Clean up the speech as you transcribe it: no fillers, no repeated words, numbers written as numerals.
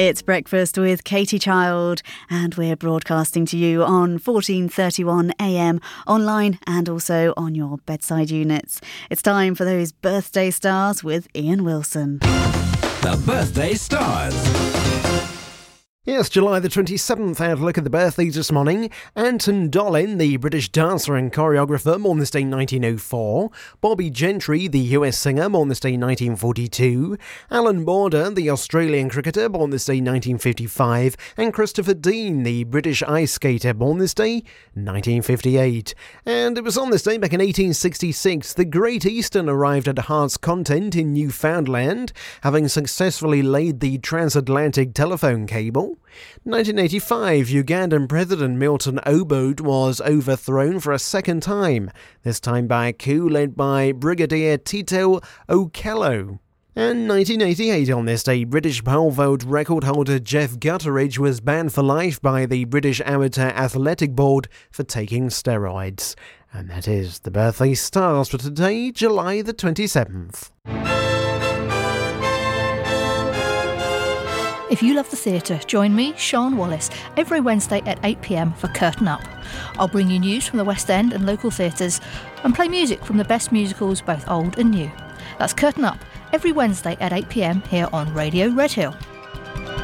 It's Breakfast with Katie Child, and we're broadcasting to you on 1431 AM, online and also on your bedside units. It's time for those birthday stars with Ian Wilson. The Birthday Stars. Yes, July the 27th, out look at the birthdays this morning. Anton Dolin, the British dancer and choreographer, born this day 1904. Bobby Gentry, the US singer, born this day 1942. Alan Border, the Australian cricketer, born this day 1955. And Christopher Dean, the British ice skater, born this day 1958. And it was on this day back in 1866 the Great Eastern arrived at Heart's Content in Newfoundland, having successfully laid the transatlantic telephone cable. 1985, Ugandan President Milton Obote was overthrown for a second time, this time by a coup led by Brigadier Tito Okello. And 1988, on this day, British pole vault record holder Jeff Gutteridge was banned for life by the British Amateur Athletic Board for taking steroids. And that is the birthday stars for today, July the 27th. If you love the theatre, join me, Sean Wallace, every Wednesday at 8 p.m. for Curtain Up. I'll bring you news from the West End and local theatres and play music from the best musicals, both old and new. That's Curtain Up, every Wednesday at 8 p.m. here on Radio Red Hill.